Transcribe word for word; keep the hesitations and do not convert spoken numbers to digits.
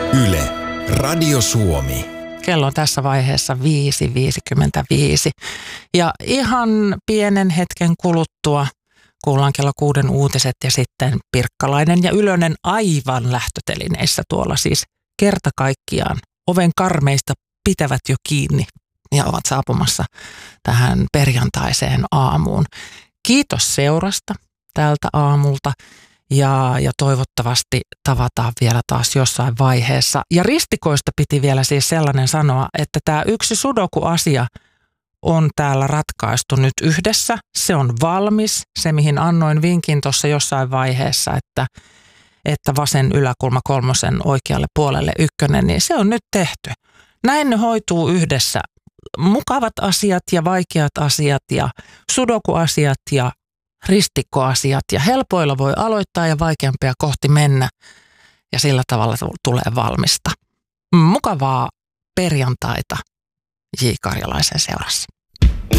Yle, Radio Suomi. Kello on tässä vaiheessa viisi viisikymmentäviisi ja ihan pienen hetken kuluttua kuullaan kello kuuden uutiset ja sitten Pirkkalainen ja Ylönen aivan lähtötelineissä tuolla siis kerta kaikkiaan oven karmeista pitävät jo kiinni ja ovat saapumassa tähän perjantaiseen aamuun. Kiitos seurasta tältä aamulta. Ja, ja toivottavasti tavataan vielä taas jossain vaiheessa. Ja ristikoista piti vielä siis sellainen sanoa, että tämä yksi sudoku-asia on täällä ratkaistu nyt yhdessä. Se on valmis, se mihin annoin vinkin tuossa jossain vaiheessa, että, että vasen yläkulma kolmosen oikealle puolelle ykkönen, niin se on nyt tehty. Näin ne hoituu yhdessä. Mukavat asiat ja vaikeat asiat ja sudoku-asiat ja ristikkoasiat ja helpoilla voi aloittaa ja vaikeampia kohti mennä ja sillä tavalla tulee valmista. Mukavaa perjantaita J. Karjalaisen seurassa.